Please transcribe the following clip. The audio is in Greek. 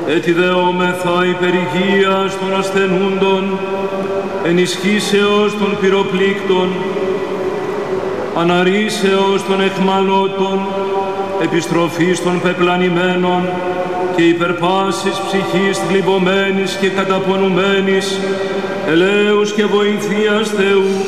ετιδεόμεθα υπερηγίας των ασθενούντων, ενισχύσεως των πυροπλήκτων, αναρρήσεως των αιχμαλώτων, επιστροφής των πεπλανημένων και υπερπάσης ψυχής θλιβωμένης και καταπονουμένης, ελέους και βοηθείας Θεού,